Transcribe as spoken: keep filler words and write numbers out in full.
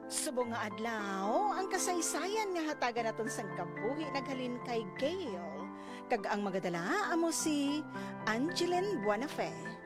Subong nga adlaw, ang kasaysayan nga hatagan naton sang kabuhi naghalin kay Gail. Kag ang magadala amo si Angeline Buenafe.